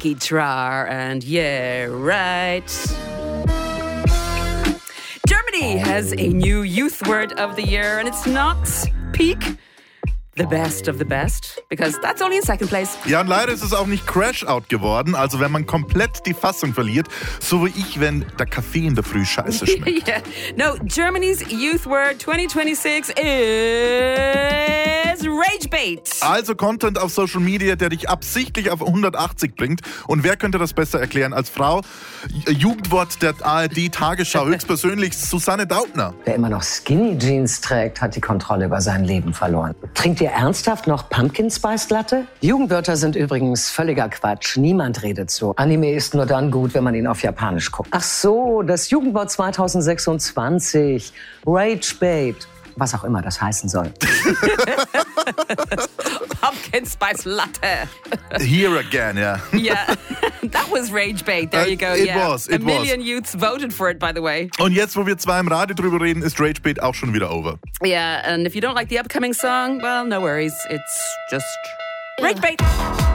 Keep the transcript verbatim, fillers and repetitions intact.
Nicky Trar and Yeah, Right. Germany has a new youth word of the year, and it's not peak, the best of the best, because that's only in second place. Ja, und leider ist es auch nicht Crash-Out geworden, also wenn man komplett die Fassung verliert, so wie ich, wenn der Kaffee in der Früh scheiße schmeckt. Yeah. No, Germany's youth word twenty twenty-six is Ragebait. Also Content auf Social Media, der dich absichtlich auf hundertachtzig bringt. Und wer könnte das besser erklären als Frau? Jugendwort der A R D-Tagesschau, höchstpersönlich Susanne Daubner. Wer immer noch Skinny Jeans trägt, hat die Kontrolle über sein Leben verloren. Trinkt ihr ernsthaft noch Pumpkin Spice Latte? Jugendwörter sind übrigens völliger Quatsch. Niemand redet so. Anime ist nur dann gut, wenn man ihn auf Japanisch guckt. Ach so, das Jugendwort zwanzig sechsundzwanzig. Ragebait. Was auch immer das heißen soll. Pumpkin Spice Latte. Here again, ja. Yeah, that was Ragebait. There Uh, you go. it yeah. was, it A million was. youths voted for it, by the way. Und jetzt, wo wir zwei im Radio drüber reden, ist Ragebait auch schon wieder over. Yeah, and if you don't like the upcoming song, well, no worries. It's just Ragebait.